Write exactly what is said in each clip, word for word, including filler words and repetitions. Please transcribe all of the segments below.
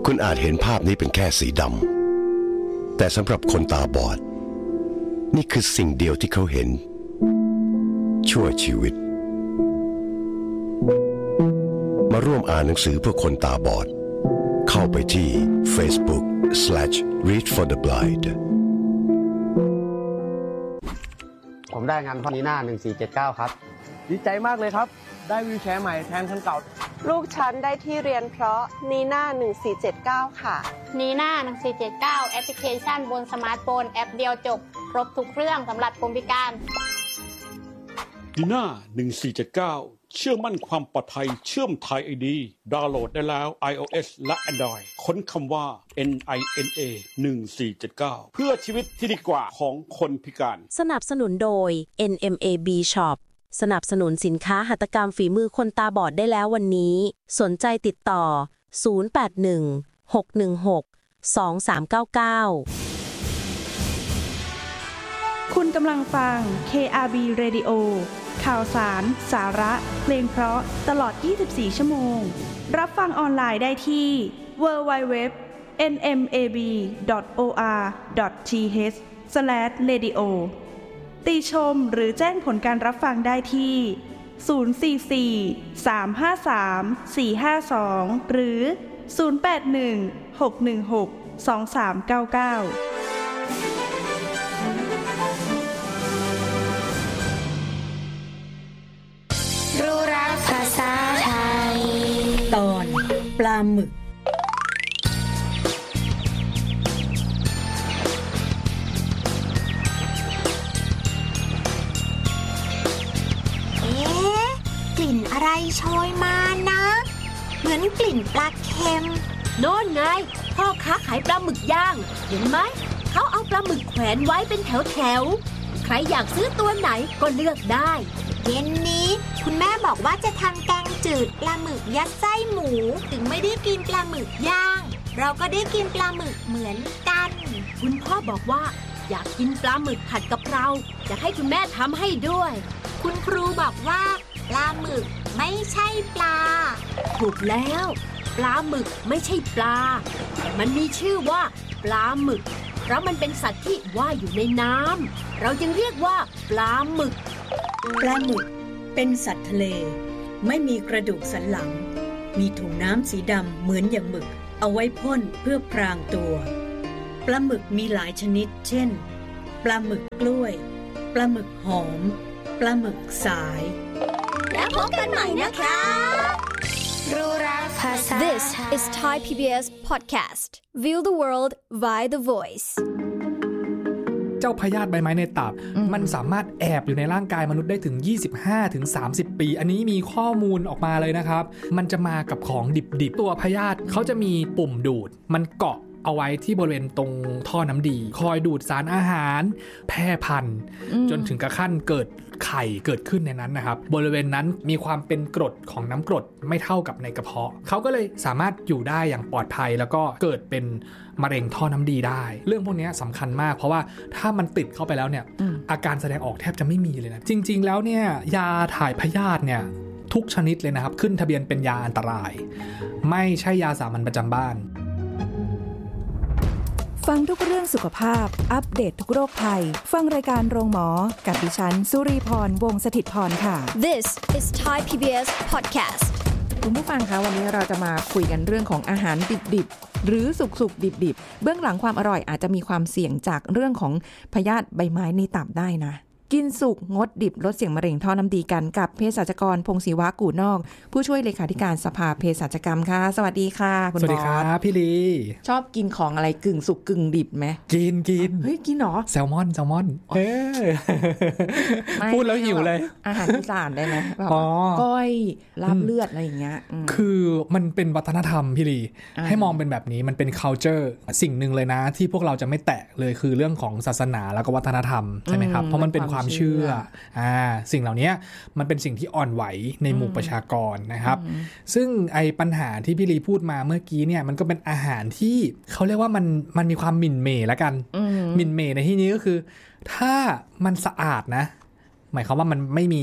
คุณอาจเห็นภาพนี้เป็นแค่สีดำแต่สำหรับคนตาบอดนี่คือสิ่งเดียวที่เขาเห็นชั่วชีวิตมาร่วมอ่านหนังสือเพื่อคนตาบอดเข้าไปที่ Facebook slash read for the blind ผมได้งานพ่อนีน่าหนึ่งสี่เจ็ดเก้าครับดีใจมากเลยครับได้วีลแชร์ใหม่แทนคันเก่าลูกฉันได้ที่เรียนเพราะนีน่าหนึ่งสี่เจ็ดเก้าค่ะนีน่าหนึ่งสี่เจ็ดเก้าแอปพลิเคชันบนสมาร์ทโฟนแอปเดียวจบครบทุกเรื่องสำหรับคนพิการนีน่าหนึ่งสี่เจ็ดเก้าเชื่อมั่นความปลอดภัยเชื่อมไทย ไอ ดี ดาวน์โหลดได้แล้ว iOS และ Android ค้นคำว่า เอ็น ไอ เอ็น เอ หนึ่งสี่เจ็ดเก้า เพื่อชีวิตที่ดีกว่าของคนพิการสนับสนุนโดย เอ็น เอ็ม เอ บี Shop สนับสนุนสินค้าหัตถกรรมฝีมือคนตาบอดได้แล้ววันนี้สนใจติดต่อศูนย์ แปด หนึ่ง หก หนึ่ง หก สอง สาม เก้า เก้าคุณกำลังฟัง เค อาร์ บี Radio ข่าวสาร สาระ เพลงเพราะตลอดยี่สิบสี่ชั่วโมงรับฟังออนไลน์ได้ที่ ดับเบิลยู ดับเบิลยู ดับเบิลยู ดอท เอ็น เอ็ม เอ บี ดอท โอ อาร์ ดอท ที เอช สแลช เรดิโอ ติชมหรือแจ้งผลการรับฟังได้ที่ศูนย์ สี่ สี่ สาม ห้า สาม สี่ ห้า สองหรือศูนย์ แปด หนึ่ง หก หนึ่ง หก สอง สาม เก้า เก้ารู้รักภาษาไทยตอนปลาหมึกเอ๊ะกลิ่นอะไรโชยมานะเหมือนกลิ่นปลาเค็มโน่นไงพ่อค้าขายปลาหมึกย่างเห็นไหมเขาเอาปลาหมึกแขวนไว้เป็นแถวๆใครอยากซื้อตัวไหนก็เลือกได้เย็นนี้คุณแม่บอกว่าจะทำแกงจืดปลาหมึกยัดไส้หมูถึงไม่ได้กินปลาหมึกย่างเราก็ได้กินปลาหมึกเหมือนกันคุณพ่อบอกว่าอยากกินปลาหมึกผัดกะเพราอยากให้คุณแม่ทำให้ด้วยคุณครูบอกว่าปลาหมึกไม่ใช่ปลาถูกแล้วปลาหมึกไม่ใช่ปลามันมีชื่อว่าปลาหมึกเพราะมันเป็นสัตว์ที่ว่ายอยู่ในน้ำเราจึงเรียกว่าปลาหมึกปลาหมึกเป็นสัตว์ทะเลไม่มีกระดูกสันหลังมีถุงน้ำสีดำเหมือนอย่างหมึกเอาไว้พ่นเพื่อพรางตัวปลาหมึกมีหลายชนิดเช่นปลาหมึกกล้วยปลาหมึกหอมปลาหมึกสายแล้วพบกันใหม่นะคะรู้รักภาษา This is Thai พี บี เอส Podcast View the world via the voice เจ้าพยาธิใบไม้ในตับมันสามารถแอบอยู่ในร่างกายมนุษย์ได้ถึง ยี่สิบห้าถึงสามสิบ ปีอันนี้มีข้อมูลออกมาเลยนะครับมันจะมากับของดิบๆตัวพยาธิเขาจะมีปุ่มดูดมันเกาะเอาไว้ที่บริเวณตรงท่อน้ำดีคอยดูดสารอาหารแพร่พันธุ์จนถึงกระขั้นเกิดไข่เกิดขึ้นในนั้นนะครับบริเวณนั้นมีความเป็นกรดของน้ำกรดไม่เท่ากับในกระเพาะเขาก็เลยสามารถอยู่ได้อย่างปลอดภัยแล้วก็เกิดเป็นมะเร็งท่อน้ำดีได้เรื่องพวกนี้สำคัญมากเพราะว่าถ้ามันติดเข้าไปแล้วเนี่ย อ, อาการแสดงออกแทบจะไม่มีเลยนะจริงๆแล้วเนี่ยยาถ่ายพยาธิเนี่ยทุกชนิดเลยนะครับขึ้นทะเบียนเป็นยาอันตรายไม่ใช่ยาสามัญประจำบ้านฟังทุกเรื่องสุขภาพอัปเดต ท, ทุกโรคภัยฟังรายการโรงหมอกับดิฉันสุรีพรวงศ์สถิตย์พรค่ะ This is Thai พี บี เอส Podcast คุณผู้ฟังคะวันนี้เราจะมาคุยกันเรื่องของอาหารดิบๆหรือสุกๆดิบๆเบื้องหลังความอร่อยอาจจะมีความเสี่ยงจากเรื่องของพยาธิใบไม้ในตับได้นะกินสุกงดดิบลดเสี่ยงมะเร็งท่อน้ำดีกันกับเภสัชกรพงศิวะกู่นอกผู้ช่วยเลขาธิการสภาเภสัชกรรมค่ะสวัสดีค่ะคุณบอสสวัสดีครับพี่ลีชอบกินของอะไรกึ่งสุกกึ่งดิบไหมกินกินเฮ้ยกินเหรอแซลมอนแซลมอนเฮ้พูดแล้วหิวเลยอาหารอีสานได้ไหมก้อยลาบเลือดอะไรอย่างเงี้ยคือมันเป็นวัฒนธรรมพี่ลีให้มองเป็นแบบนี้มันเป็น culture สิ่งหนึ่งเลยนะที่พวกเราจะไม่แตะเลยคือเรื่องของศาสนาแล้วก็วัฒนธรรมใช่ไหมครับเพราะมันเป็นความเชื่ออ่าสิ่งเหล่านี้มันเป็นสิ่งที่อ่อนไหวในหมู่ประชากรนะครับซึ่งไอ้ปัญหาที่พี่ลีพูดมาเมื่อกี้เนี่ยมันก็เป็นอาหารที่เขาเรียกว่ามันมันมีความหมิ่นเหม่ละกันหมิ่นเหม่ในที่นี้ก็คือถ้ามันสะอาดนะหมายความว่ามันไม่มี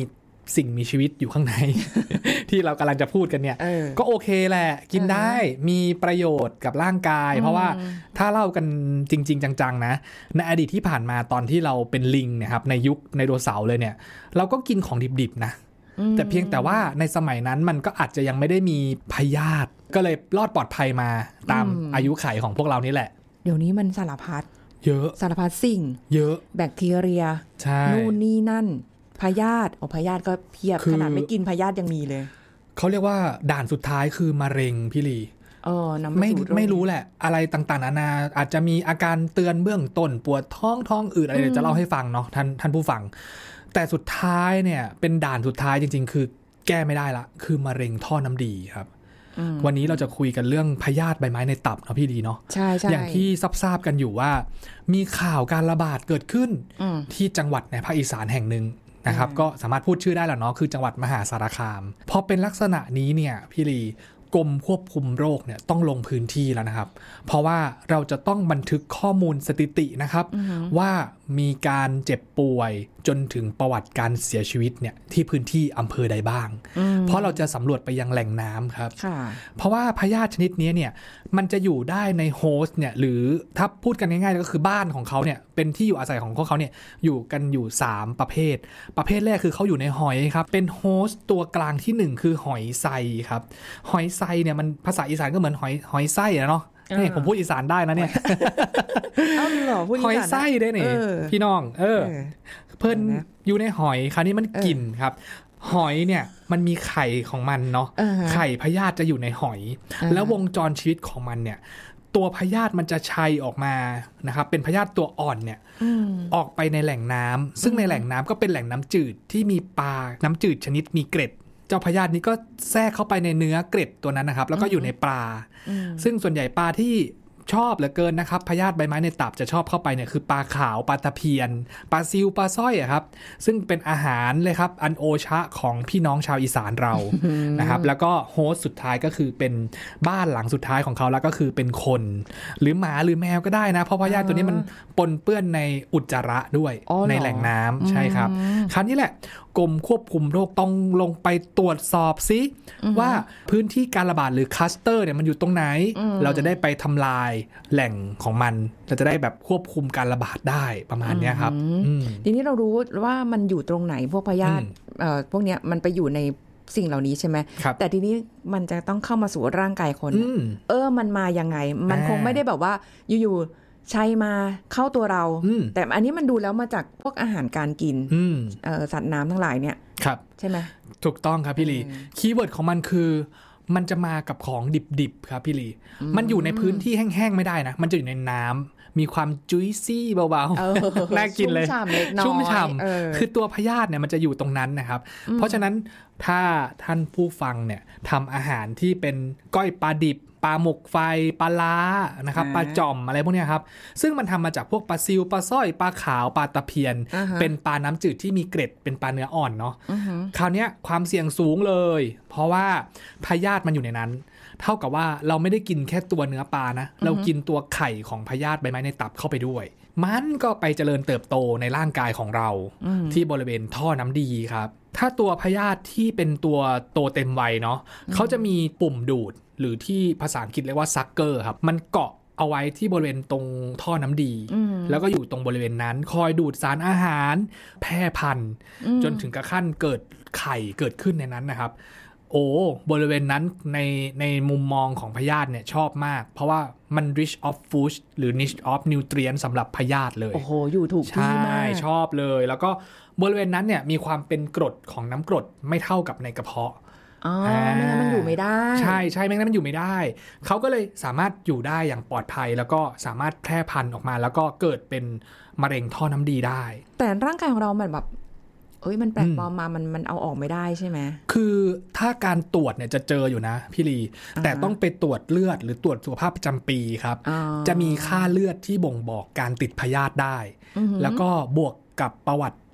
สิ่งมีชีวิตอยู่ข้างใน ที่เรากำลังจะพูดกันเนี่ยก็โอเคแหละกินได้มีประโยชน์กับร่างกายเพราะว่าถ้าเล่ากันจริงๆจังๆนะในอดีตที่ผ่านมาตอนที่เราเป็นลิงเนี่ยครับในยุคไดโนเสาร์เลยเนี่ยเราก็กินของดิบๆนะแต่เพียงแต่ว่าในสมัยนั้นมันก็อาจจะยังไม่ได้มีพยาธิก็เลยรอดปลอดภัยมาตามอายุขัยของพวกเรานี่แหละเดี๋ยวนี้มันสารพัดเยอะสารพัดสิ่งเยอะแบคทีเรียนู่นนี่นั่นพยาธิโอ้พยาธิก็เพียบขนาดไม่กินพยาธิยังมีเลยเขาเรียกว่าด่านสุดท้ายคือมะเร็งพี่ลีเออไม่ไม่รู้แหละอะไรต่างๆนานาอาจจะมีอาการเตือนเบื้องต้นปวดท้องท้องอืดอะไรเดี๋ยวจะเล่าให้ฟังเนาะท่านท่านผู้ฟังแต่สุดท้ายเนี่ยเป็นด่านสุดท้ายจริงๆคือแก้ไม่ได้ละคือมะเร็งท่อน้ำดีครับวันนี้เราจะคุยกันเรื่องพยาธิใบไม้ในตับเนาะพี่ดีเนาะใช่ใช่อย่างที่ทราบกันอยู่ว่ามีข่าวการระบาดเกิดขึ้นที่จังหวัดในภาคอีสานแห่งหนึ่งนะครับก็สามารถพูดชื่อได้แล้วเนาะคือจังหวัดมหาสารคามพอเป็นลักษณะนี้เนี่ยพี่ลีกรมควบคุมโรคเนี่ยต้องลงพื้นที่แล้วนะครับเพราะว่าเราจะต้องบันทึกข้อมูลสถิตินะครับว่ามีการเจ็บป่วยจนถึงประวัติการเสียชีวิตเนี่ยที่พื้นที่อำเภอใดบ้างเพราะเราจะสำรวจไปยังแหล่งน้ำครับเพราะว่าพยาธิชนิดนี้เนี่ยมันจะอยู่ได้ในโฮสต์เนี่ยหรือถ้าพูดกันง่ายๆก็คือบ้านของเขาเนี่ยเป็นที่อยู่อาศัยของพวกเขาเนี่ยอยู่กันอยู่สามประเภทประเภทแรกคือเขาอยู่ในหอยครับเป็นโฮสต์ตัวกลางที่หนึ่งคือหอยไซครับหอยไซเนี่ยมันภาษาอีสานก็เหมือนหอยหอยไส้นะเนาะนี่ผมพูดอีสานได้นะเนี่ยหอยไส้ได้เนี่ยพี่น้องเออเพิ่นอยู่ในหอยคราวนี้มันกินครับหอยเนี่ยมันมีไข่ของมันเนาะไข่พยาธิจะอยู่ในหอยแล้ววงจรชีวิตของมันเนี่ยตัวพยาธิมันจะชัยออกมานะครับเป็นพยาธิตัวอ่อนเนี่ยออกไปในแหล่งน้ำซึ่งในแหล่งน้ำก็เป็นแหล่งน้ำจืดที่มีปลาน้ำจืดชนิดมีเกร็ดเจ้าพยาธินี้ก็แทรกเข้าไปในเนื้อเกร็ดตัวนั้นนะครับแล้วก็อยู่ในปลาซึ่งส่วนใหญ่ปลาที่ชอบเหลือเกินนะครับพยาธิใบไม้ในตับจะชอบเข้าไปเนี่ยคือปลาขาวปลาตะเพียนปลาซิวปลาสร้อยอะครับซึ่งเป็นอาหารเลยครับอันโอชะของพี่น้องชาวอีสานเรา นะครับแล้วก็โฮสต์สุดท้ายก็คือเป็นบ้านหลังสุดท้ายของเขาแล้วก็คือเป็นคนหรือหมาหรือแมวก็ได้นะเพราะพยาธิตัวนี้มันปนเปื้อนในอุจจาระด้วยในแหล่งน้ำใช่ครับคราวนี้แหละกรมควบคุมโรคต้องลงไปตรวจสอบซิว่าพื้นที่การระบาดหรือคลัสเตอร์เนี่ยมันอยู่ตรงไหนเราจะได้ไปทำลายแหล่งของมันเราจะได้แบบควบคุมการระบาดได้ประมาณนี้ครับทีนี้เรารู้ว่ามันอยู่ตรงไหนพวกพยาธิพวกเนี้ยมันไปอยู่ในสิ่งเหล่านี้ใช่ไหมแต่ทีนี้มันจะต้องเข้ามาสู่ร่างกายคนเออมันมายังไงมันคงไม่ได้แบบว่าอยู่ๆใช้มาเข้าตัวเราแต่อันนี้มันดูแล้วมาจากพวกอาหารการกินสัตว์น้ำทั้งหลายเนี่ยใช่ไหมถูกต้องครับพี่ลีคีย์เวิร์ดของมันคือมันจะมากับของดิบๆครับพี่ลีมันอยู่ในพื้นที่แห้งๆไม่ได้นะมันจะอยู่ในน้ำมีความจุยซี่เบาๆน่ากินเลยชุ่มฉ่ำคือตัวพยาธิเนี่ยมันจะอยู่ตรงนั้นนะครับเพราะฉะนั้นถ้าท่านผู้ฟังเนี่ยทำอาหารที่เป็นก้อยปลาดิบปลาหมกไฟปลาล้านะครับปลาจ่อมอะไรพวกนี้ครับซึ่งมันทำมาจากพวกปลาซิวปลาสร้อยปลาขาวปลาตะเพียน uh-huh. เป็นปลาน้ำจืดที่มีเกร็ดเป็นปลาเนื้ออ่อนเนาะ uh-huh. คราวนี้ความเสี่ยงสูงเลยเพราะว่าพยาธิมันอยู่ในนั้นเท่ากับว่าเราไม่ได้กินแค่ตัวเนื้อปลานะ uh-huh. เรากินตัวไข่ของพยาธิใบไม้ในตับเข้าไปด้วยมันก็ไปเจริญเติบโตในร่างกายของเรา uh-huh. ที่บริเวณท่อน้ำดีครับถ้าตัวพยาธิที่เป็นตัวโตเต็มวัยเนาะ uh-huh. เขาจะมีปุ่มดูดหรือที่ภาษาอังกฤษเรียกว่าซักเกอร์ครับมันเกาะเอาไว้ที่บริเวณตรงท่อน้ำดีแล้วก็อยู่ตรงบริเวณนั้นคอยดูดสารอาหารแพร่พันธุ์จนถึงกระขั้นเกิดไข่เกิดขึ้นในนั้นนะครับโอ้บริเวณนั้นในในมุมมองของพยาธิเนี่ยชอบมากเพราะว่ามัน rich of food หรือ rich of nutrient สำหรับพยาธิเลยโอ้โหอยู่ถูกที่มากชอบเลยแล้วก็บริเวณนั้นเนี่ยมีความเป็นกรดของน้ำกรดไม่เท่ากับในกระเพาะอ๋อไม่งั้นมันอยู่ไม่ได้ใช่ใช่ไม่งั้นมันอยู่ไม่ได้เขาก็เลยสามารถอยู่ได้อย่างปลอดภัยแล้วก็สามารถแพร่พันธุ์ออกมาแล้วก็เกิดเป็นมะเร็งท่อน้ำดีได้แต่ร่างกายของเรามันแบบเอ้ยมันแปลกปลอมมามันมันเอาออกไม่ได้ใช่ไหมคือถ้าการตรวจเนี่ยจะเจออยู่นะพี่ลีแต่ต้องไปตรวจเลือดหรือตรวจสุขภาพประจำปีครับจะมีค่าเลือดที่บ่งบอกการติดพยาธิได้แล้วก็บวกกับประวัติ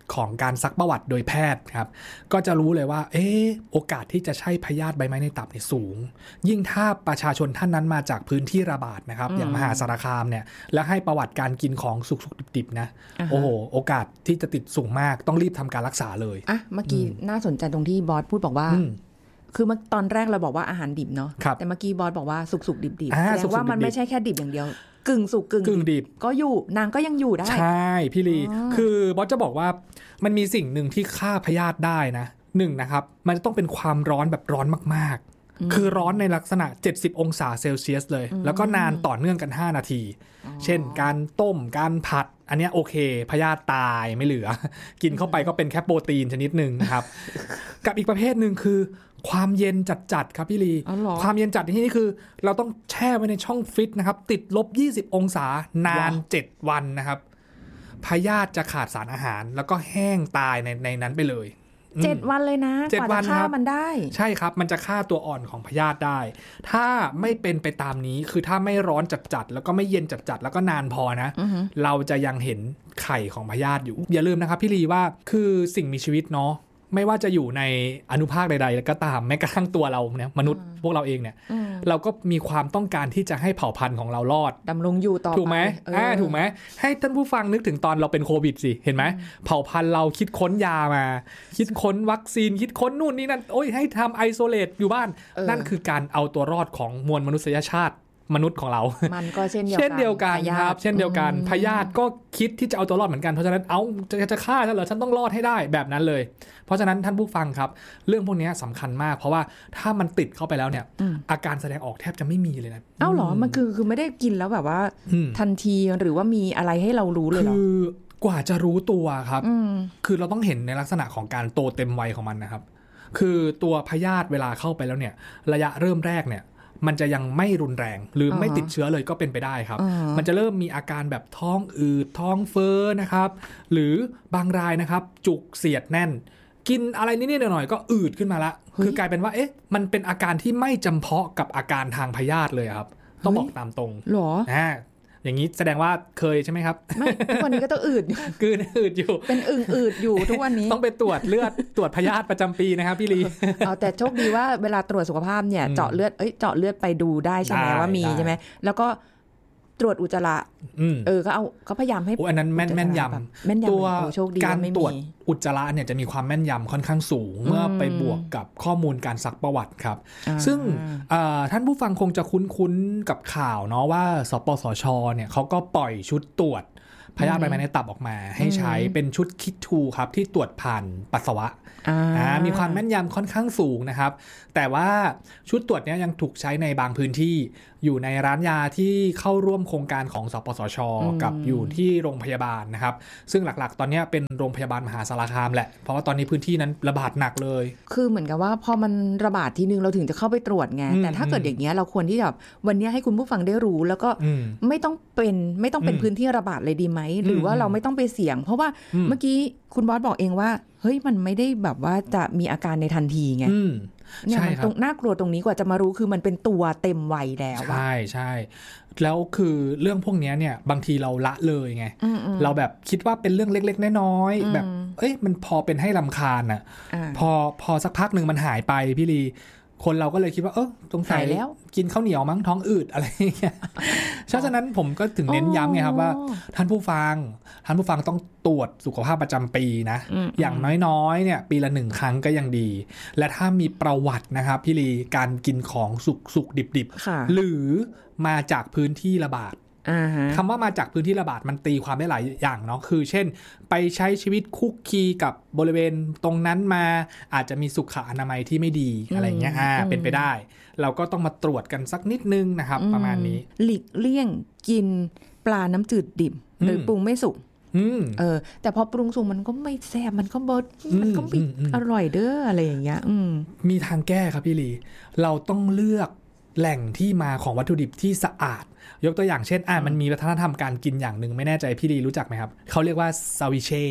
ของการซักประวัติโดยแพทย์ครับก็จะรู้เลยว่าเออโอกาสที่จะใช่พยาธิใบไม้ในตับเนี่ยสูงยิ่งถ้าประชาชนท่านนั้นมาจากพื้นที่ระบาดนะครับอย่างมหาสารคามเนี่ยแล้วให้ประวัติการกินของสุกๆดิบๆนะโอ้โหโอกาสที่จะติดสูงมากต้องรีบทำการรักษาเลยอ่ะเมื่อกี้น่าสนใจตรงที่บอสพูดบอกว่าคือเมื่อตอนแรกเราบอกว่าอาหารดิบเนาะแต่เมื่อกี้บอสบอกว่าสุกๆดิบๆแสดงว่ามันไม่ใช่แค่ดิบอย่างเดียวกึ่งสุกกึ่งกึ่งดิบก็อยู่นางก็ยังอยู่ได้ใช่พี่ลีคือบอสจะบอกว่ามันมีสิ่งหนึ่งที่ฆ่าพยาธิได้นะหนึ่งนะครับมันจะต้องเป็นความร้อนแบบร้อนมากๆคือร้อนในลักษณะเจ็ดสิบองศาเซลเซียสเลยแล้วก็นานต่อเนื่องกันห้านาทีเช่นการต้มการผัดอันนี้โอเคพยาธิตายไม่เหลือกินเข้าไปก็เป็นแค่โปรตีนชนิดหนึ่งนะครับ กับอีกประเภทหนึ่งคือความเย็นจัดๆครับพี่ลีความเย็นจัดที่นี่คือเราต้องแช่ไว้ในช่องฟรีซนะครับติดลบยี่สิบองศานานเจ็ดวันนะครับพยาธิจะขาดสารอาหารแล้วก็แห้งตายในในนั้นไปเลยเจ็ดวันเลยนะกว่าจะฆ่ามันได้ใช่ครับมันจะฆ่าตัวอ่อนของพยาธิได้ถ้าไม่เป็นไปตามนี้คือถ้าไม่ร้อนจัดๆแล้วก็ไม่เย็นจัดๆแล้วก็นานพอนะเราจะยังเห็นไข่ของพยาธิอยู่อย่าลืมนะครับพี่ลีว่าคือสิ่งมีชีวิตเนาะไม่ว่าจะอยู่ในอนุภาคใดๆก็ตามแม้กระทั่งตัวเราเนี่ยมนุษย์พวกเราเองเนี่ยเราก็มีความต้องการที่จะให้เผ่าพันธุ์ของเรารอดดำรงอยู่ต่อไปถูกไหมอ่าถูกไหมให้ท่านผู้ฟังนึกถึงตอนเราเป็นโควิดสิเห็นไหมเผ่าพันธุ์เราคิดค้นยามาคิดค้นวัคซีนคิดค้นนู่นนี่นั่นโอ้ยให้ทำไอโซเลตอยู่บ้านนั่นคือการเอาตัวรอดของมวลมนุษยชาติมนุษย์ของเรามันก็เช่นเดียวกันเช่นเดียวกันครับเช่นเดียวกันพยาธิก็คิดที่จะเอาตัวรอดเหมือนกันเพราะฉะนั้นเอาจะจะฆ่าฉันเหรอฉันต้องรอดให้ได้แบบนั้นเลยเพราะฉะนั้นท่านผู้ฟังครับเรื่องพวกนี้สำคัญมากเพราะว่าถ้ามันติดเข้าไปแล้วเนี่ยอาการแสดงออกแทบจะไม่มีเลยนะเอ้าเหรอมันคือคือไม่ได้กินแล้วแบบว่าทันทีหรือว่ามีอะไรให้เรารู้เลยเหรอคือกว่าจะรู้ตัวครับคือเราต้องเห็นในลักษณะของการโตเต็มวัยของมันนะครับคือตัวพยาธิเวลาเข้าไปแล้วเนี่ยระยะเริ่มแรกเนี่ยมันจะยังไม่รุนแรงหรือไม่ติดเชื้อเลยก็เป็นไปได้ครับมันจะเริ่มมีอาการแบบท้องอืดท้องเฟ้อนะครับหรือบางรายนะครับจุกเสียดแน่นกินอะไรนิดๆหน่อยๆก็อืดขึ้นมาละคือกลายเป็นว่าเอ๊ะมันเป็นอาการที่ไม่จำเพาะกับอาการทางพยาธิเลยครับต้องบอกตามตรงหรออ่าอย่างนี้แสดงว่าเคยใช่ไหมครับไม่ทุกวันนี้ก็ต้องอืดกืนอืดอยู่เป็นอึ่งอืดอยู่ทุกวันนี้ต้องไปตรวจเลือดตรวจพยาธิประจำปีนะครับพี่ลีเอาแต่โชคดีว่าเวลาตรวจสุขภาพเนี่ยเจาะเลือดเอ้ยเจาะเลือดไปดูได้ใช่ไหมว่ามีใช่ไหมแล้วก็ตรวจอุจจาระเออก็เอาเขาพยายามให้อันนั้นแม่นแม่นยำตัวการตรวจอุจจาระเนี่ยจะมีความแม่นยำค่อนข้างสูงเมื่อไปบวกกับข้อมูลการซักประวัติครับซึ่งท่านผู้ฟังคงจะคุ้นๆกับข่าวเนาะว่าสปสชเนี่ยเขาก็ปล่อยชุดตรวจพยาธิใบไม้ในตับออกมาให้ใช้เป็นชุดคิดทูครับที่ตรวจผ่านปัสสาวะมีความแม่นยำค่อนข้างสูงนะครับแต่ว่าชุดตรวจนี้ยังถูกใช้ในบางพื้นที่อยู่ในร้านยาที่เข้าร่วมโครงการของสปสช.กับอยู่ที่โรงพยาบาลนะครับซึ่งหลักๆตอนนี้เป็นโรงพยาบาลมหาสารคามแหละเพราะว่าตอนนี้พื้นที่นั้นระบาดหนักเลยคือเหมือนกับว่าพอมันระบาดทีนึงเราถึงจะเข้าไปตรวจไงแต่ถ้าเกิดอย่างเงี้ยเราควรที่แบบวันนี้ให้คุณผู้ฟังได้รู้แล้วก็ไม่ต้องเป็นไม่ต้องเป็นพื้นที่ระบาดเลยดีไหมหรือว่าเราไม่ต้องไปเสี่ยงเพราะว่าเมื่อกี้คุณบอสบอกเองว่าเฮ้ยมันไม่ได้แบบว่าจะมีอาการในทันทีไงเนี่ยมันตรงน่ากลัวตรงนี้กว่าจะมารู้คือมันเป็นตัวเต็มวัยแล้วใช่ใช่แล้วคือเรื่องพวกนี้เนี่ยบางทีเราละเลยไงเราแบบคิดว่าเป็นเรื่องเล็กๆน้อยๆแบบเอ้ยมันพอเป็นให้รำคาญอ่ะพอพอสักพักหนึ่งมันหายไปพี่ลีคนเราก็เลยคิดว่าเออสงสัยแล้วกินข้าวเหนียวมั้งท้องอืดอะไรอย่างเงี้ยฉะนั้นผมก็ถึงเน้นย้ำไงครับว่าท่านผู้ฟังท่านผู้ฟังต้องตรวจสุขภาพประจำปีนะอย่างน้อยๆเนี่ยปีละหนึ่งครั้งก็ยังดีและถ้ามีประวัตินะครับพี่ลีการกินของสุกๆดิบๆหรือมาจากพื้นที่ระบาดคำว่ามาจากพื้นที่ระบาดมันตีความได้หลายอย่างเนาะคือเช่นไปใช้ชีวิตคุกคีกับบริเวณตรงนั้นมาอาจจะมีสุขอนามัยที่ไม่ดีอะไรเงี้ยอ่าเป็นไปได้เราก็ต้องมาตรวจกันสักนิดนึงนะครับประมาณนี้หลีกเลี่ยงกินปลาน้ำจืดดิบหรือปรุงไม่สุกเออแต่พอปรุงสุกมันก็ไม่แซ่บมันก็บดมันก็ไม่อร่อยเด้ออะไรอย่างเงี้ยมีทางแก้ครับพี่ลีเราต้องเลือกแหล่งที่มาของวัตถุดิบที่สะอาดยกตัวอย่างเช่นอ่ะมันมีวัฒนธรรมการกินอย่างหนึ่งไม่แน่ใจพี่ลีรู้จักไหมครับเขาเรียกว่าซาวิเช่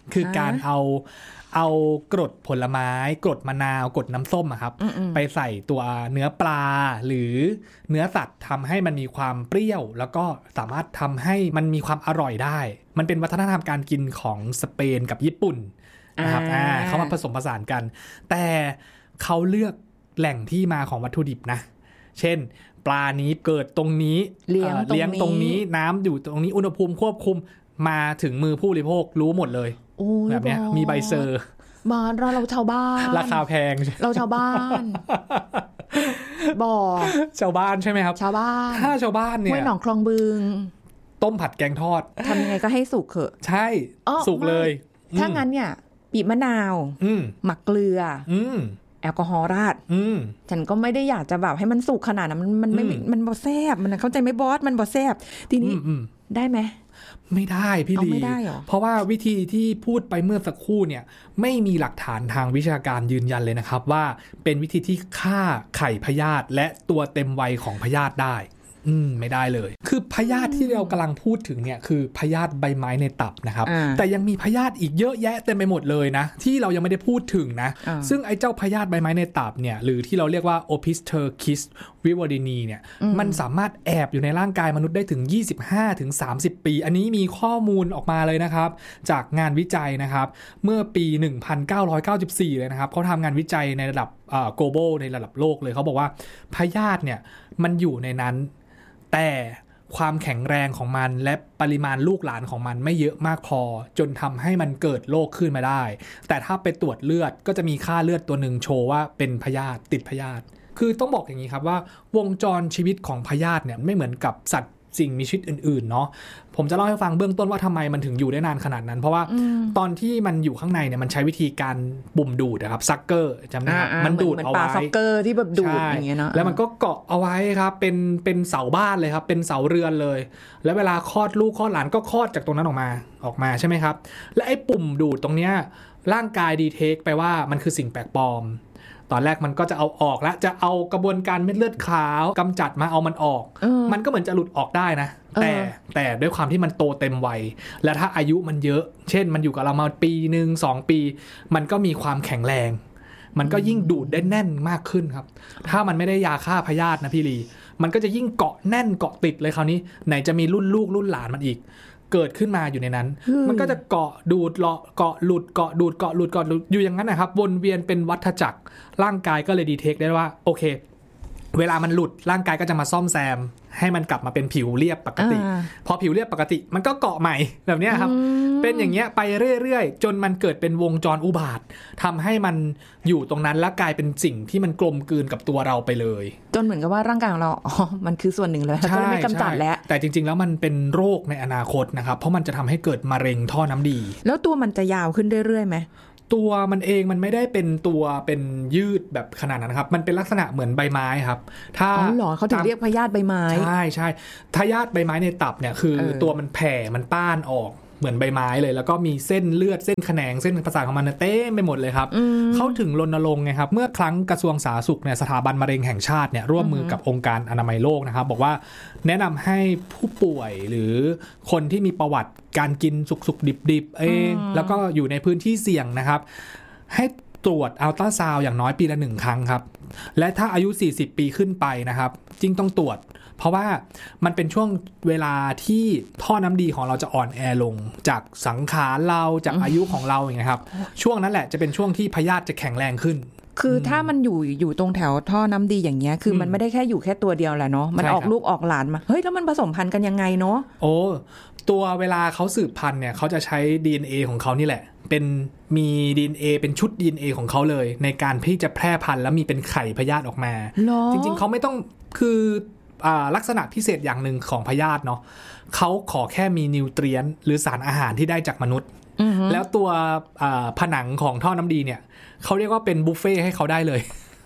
คือการเอาเอากรดผลไม้กรดมะนาวกรดน้ำส้มอะครับไปใส่ตัวเนื้อปลาหรือเนื้อสัตว์ทำให้มันมีความเปรี้ยวแล้วก็สามารถทำให้มันมีความอร่อยได้มันเป็นวัฒนธรรมการกินของสเปนกับญี่ปุ่นนะครับอ่าเขามาผสมผสานกันแต่เขาเลือกแหล่งที่มาของวัตถุดิบนะเช่นปลานี้เกิดตรงนี้เลี้ยงเลี้ยงตรงนี้น้ำอยู่ตรงนี้อุณหภูมิควบคุมมาถึงมือผู้บริโภครู้หมดเลยแบบนี้มีใบเซอร์บ้านเราเราชาวบ้านราคาแพงเราชาวบ้านบ่อชาวบ้านใช่ไหมครับชาวบ้านถ้าชาวบ้านเนี่ยห้วยหนองคลองบึงต้มผัดแกงทอดทำยังไงก็ให้สุกเถอะใช่สุกเลยถ้างั้นเนี่ยบีบมะนาวหมักเกลือแอลกอฮอล์ราดฉันก็ไม่ได้อยากจะแบบให้มันสุกขนาดนั้นมันมันไม่มันบ่แซ่บมันเข้าใจไหมบอสมันบ่แซ่บทีนี้ได้ไหมไม่ได้พี่ลีเพราะว่าวิธีที่พูดไปเมื่อสักครู่เนี่ยไม่มีหลักฐานทางวิชาการยืนยันเลยนะครับว่าเป็นวิธีที่ฆ่าไข่พยาธิและตัวเต็มวัยของพยาธิได้อืมไม่ได้เลยคือพยาธิที่เรากำลังพูดถึงเนี่ยคือพยาธิใบไม้ในตับนะครับแต่ยังมีพยาธิอีกเยอะแยะเต็มไปหมดเลยนะที่เรายังไม่ได้พูดถึงนะซึ่งไอ้เจ้าพยาธิใบไม้ในตับเนี่ยหรือที่เราเรียกว่า Opisthurchis viridini เนี่ยมันสามารถแอบอยู่ในร่างกายมนุษย์ได้ถึง ยี่สิบห้าถึงสามสิบ ปีอันนี้มีข้อมูลออกมาเลยนะครับจากงานวิจัยนะครับเมื่อปีหนึ่งพันเก้าร้อยเก้าสิบสี่เลยนะครับเขาทำงานวิจัยในระดับอ่า global ในระดับโลกเลยเขาบอกว่าพยาธิเนี่ยมันอยู่ในนั้นแต่ความแข็งแรงของมันและปริมาณลูกหลานของมันไม่เยอะมากพอจนทำให้มันเกิดโรคขึ้นมาได้แต่ถ้าไปตรวจเลือดก็จะมีค่าเลือดตัวหนึ่งโชว์ว่าเป็นพยาธิติดพยาธิคือต้องบอกอย่างนี้ครับว่าวงจรชีวิตของพยาธิเนี่ยไม่เหมือนกับสัตว์สิ่งมีชีวิตอื่นๆเนาะผมจะเล่าให้ฟังเบื้องต้นว่าทำไมมันถึงอยู่ได้นานขนาดนั้นเพราะว่าตอนที่มันอยู่ข้างในเนี่ยมันใช้วิธีการปุ่มดูดนะครับซักเกอร์จำได้ไหมมันดูดเอาไว้ปลาซักเกอร์ที่แบบดูดอย่างเงี้ยเนาะแล้วมันก็เกาะเอาไว้ครับเป็นเป็นเสาบ้านเลยครับเป็นเสาเรือนเลยแล้วเวลาคลอดลูกคลอดหลานก็คลอดจากตรงนั้นออกมาออกมาใช่ไหมครับและไอ้ปุ่มดูดตรงเนี้ยร่างกายดีเทคไปว่ามันคือสิ่งแปลกปลอมตอนแรกมันก็จะเอาออกแล้วจะเอากระบวนการเม็ดเลือดขาวกำจัดมาเอามันออกมันก็เหมือนจะหลุดออกได้นะแต่แต่ด้วยความที่มันโตเต็มวัยและถ้าอายุมันเยอะเช่นมันอยู่กับเรามาปีหนึ่งสองปีมันก็มีความแข็งแรงมันก็ยิ่งดูดได้แน่นมากขึ้นครับถ้ามันไม่ได้ยาฆ่าพยาธินะพี่ลีมันก็จะยิ่งเกาะแน่นเกาะติดเลยคราวนี้ไหนจะมีรุ่นลูกรุ่นหลานมันอีกเกิดขึ้นมาอยู่ในนั้นมันก็จะเกาะดูดเลาะเกาะหลุดเกาะดูดเกาะหลุดเกาะหลุดอยู่อย่างนั้นนะครับวนเวียนเป็นวัฏจักรร่างกายก็เลยดีเทคได้ว่าโอเคเวลามันหลุดร่างกายก็จะมาซ่อมแซมให้มันกลับมาเป็นผิวเรียบปกติพอผิวเรียบปกติมันก็เกาะใหม่แบบนี้ครับเป็นอย่างเงี้ยไปเรื่อยๆจนมันเกิดเป็นวงจรอุบาททำให้มันอยู่ตรงนั้นแล้วกลายเป็นสิ่งที่มันกลมกลืนกับตัวเราไปเลยจนเหมือนกับว่าร่างกายของเราอ๋อมันคือส่วนหนึ่งเลยก็ไม่กำจัดแล้วแต่จริงๆแล้วมันเป็นโรคในอนาคตนะครับเพราะมันจะทำให้เกิดมะเร็งท่อน้ำดีแล้วตัวมันจะยาวขึ้นเรื่อยๆไหมตัวมันเองมันไม่ได้เป็นตัวเป็นยืดแบบขนาดนั้นครับมันเป็นลักษณะเหมือนใบไม้ครับถ้าอ๋อเหรอเขาถึงเรียกพยาธิใบไม้ใช่ใช่พยาธิใบไม้ในตับเนี่ยคือตัวมันแผ่มันป้านออกเหมือนใบไม้เลยแล้วก็มีเส้นเลือดเส้นแขนงเส้นประสาทของมันเต้ไปหมดเลยครับเขาถึงรณรงค์ไงครับเมื่อครั้งกระทรวงสาธารณสุขเนี่ยสถาบันมะเร็งแห่งชาติเนี่ยร่วมมือกับองค์การอนามัยโลกนะครับบอกว่าแนะนำให้ผู้ป่วยหรือคนที่มีประวัติการกินสุกๆดิบๆเองแล้วก็อยู่ในพื้นที่เสี่ยงนะครับให้ตรวจอัลตราซาวด์อย่างน้อยปีละหนึ่งครั้งครับและถ้าอายุสี่สิบปีขึ้นไปนะครับจริงต้องตรวจเพราะว่ามันเป็นช่วงเวลาที่ท่อน้ำดีของเราจะอ่อนแอลงจากสังขารเราจากอายุของเราอย่างเงี้ยครับช่วงนั้นแหละจะเป็นช่วงที่พยาธิจะแข็งแรงขึ้นคือถ้ามันอยู่อยู่ตรงแถวท่อน้ำดีอย่างเงี้ยคือมันไม่ได้แค่อยู่แค่ตัวเดียวแหละเนาะมันออกลูกออกหลานมาเฮ้ยแล้วมันผสมพันธุ์กันยังไงเนาะโอ้ตัวเวลาเขาสืบพันธุ์เนี่ยเขาจะใช้ ดี เอ็น เอ ของเขานี่แหละเป็นมี ดี เอ็น เอ เป็นชุด ดี เอ็น เอ ของเขาเลยในการที่จะแพร่พันธุ์แล้วมีเป็นไข่พยาธิออกมาจริงๆเขาไม่ต้องคือลักษณะพิเศษอย่างหนึ่งของพยาธิเนาะเขาขอแค่มีนิวเทรียนต์หรือสารอาหารที่ได้จากมนุษย์แล้วตัวผนังของท่อน้ำดีเนี่ยเขาเรียกว่าเป็นบุฟเฟ่ให้เขาได้เลย